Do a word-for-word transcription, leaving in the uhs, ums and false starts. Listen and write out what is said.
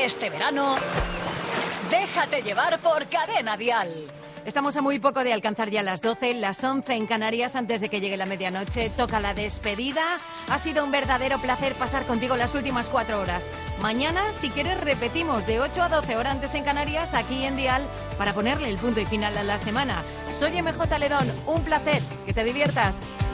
Este verano, déjate llevar por Cadena Dial. Estamos a muy poco de alcanzar ya las doce, las once en Canarias, antes de que llegue la medianoche. Toca la despedida. Ha sido un verdadero placer pasar contigo las últimas cuatro horas. Mañana, si quieres, repetimos de ocho a doce horas antes en Canarias, aquí en Dial, para ponerle el punto y final a la semana. Soy M J Ledón, un placer, que te diviertas.